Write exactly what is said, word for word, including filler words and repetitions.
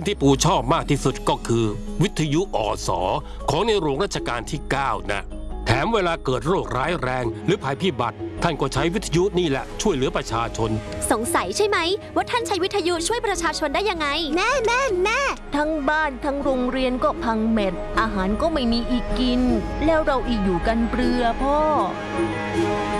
งที่ปู่ชอบมากที่สุดก็คือวิทยุอสของในหลวงรัชกาลที่เก้านะแถมเวลาเกิดโรคร้ายแรงหรือภัยพิบัติท่านก็ใช้วิทยุนี่แหละช่วยเหลือประชาชนสงสัยใช่ไหมว่าท่านใช้วิทยุช่วยประชาชนได้ยังไงแม่แม่แม่ทั้งบ้านทั้งโรงเรียนก็พังเม็ดอาหารก็ไม่มีอีกกินแล้วเราอีกอยู่กันเปลือพ่อ